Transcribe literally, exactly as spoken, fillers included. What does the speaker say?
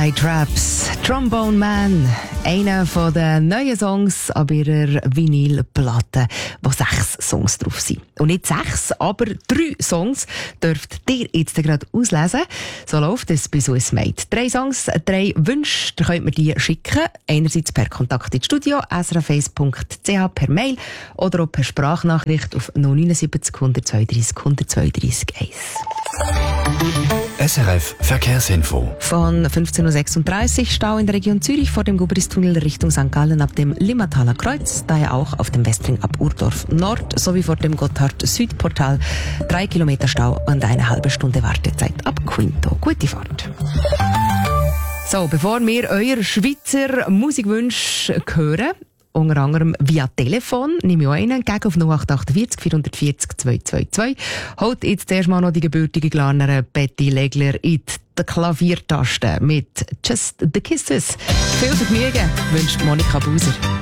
Hey Traps, Trombone Man, einer von den neuen Songs ab ihrer Vinylplatte, wo sechs Songs drauf sind. Und nicht sechs, aber drei Songs dürft ihr jetzt gerade auslesen. So läuft es bei Swiss Made. Drei Songs, drei Wünsche, da könnt ihr die schicken. Einerseits per Kontakt ins Studio, s r f eins punkt c h per Mail oder auch per Sprachnachricht auf null neun sieben null eins zwei drei eins zwei drei eins. S R F Verkehrsinfo. Von fünfzehn Uhr sechsunddreißig Stau in der Region Zürich vor dem Gubristunnel Richtung Sankt Gallen ab dem Limmataler Kreuz, daher auch auf dem Westring ab Urdorf Nord sowie vor dem Gotthard-Südportal drei Kilometer Stau und eine halbe Stunde Wartezeit ab Quinto. Gute Fahrt. So, bevor wir euer Schweizer Musikwünsche hören, unter anderem via Telefon, nehme ich auch einen entgegen auf null acht acht vier vier vier vier zwei zwei zwei. Holt jetzt erst mal noch die gebürtige Glarnerin Betty Legler in die Klaviertaste mit Just the Kisses. Viel Vergnügen wünscht Monika Buser.